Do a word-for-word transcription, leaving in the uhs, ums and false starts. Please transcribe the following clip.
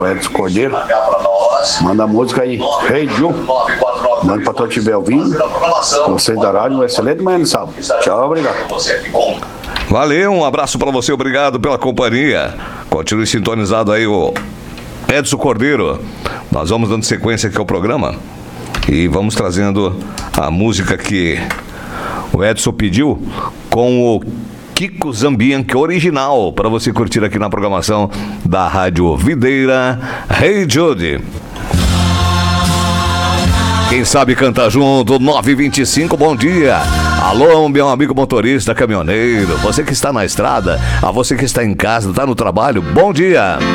Edson Cordeiro. Manda a música aí. Rei hey, Ju. Manda pra todo estiver ouvindo. Vocês da rádio, um excelente manhã no sábado. Tchau, obrigado. Valeu, um abraço pra você, obrigado pela companhia. Continue sintonizado aí, o Edson Cordeiro. Nós vamos dando sequência aqui ao programa e vamos trazendo a música que o Edson pediu com o Kiko Zambianchi original para você curtir aqui na programação da Rádio Videira. Hey Judy. Quem sabe canta junto, nove e vinte e cinco, bom dia. Alô, meu amigo motorista, caminhoneiro, você que está na estrada, a você que está em casa, está no trabalho, bom dia.